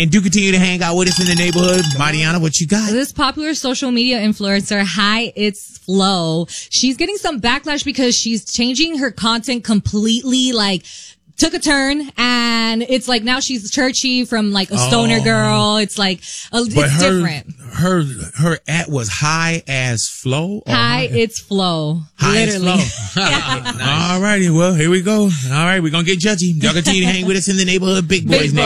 And do continue to hang out with us in the neighborhood. Mariana, what you got? This popular social media influencer, Hi It's Flo, she's getting some backlash because she's changing her content completely, like, took a turn, and it's like now she's churchy from like a stoner girl. It's like it's different. Her at was High as Flow. Hi, it's Flow. High Literally. as Flow. Nice. All righty, well, here we go. All right, we're gonna get judgy. Y'all continue to hang with us in the neighborhood, Big Boys.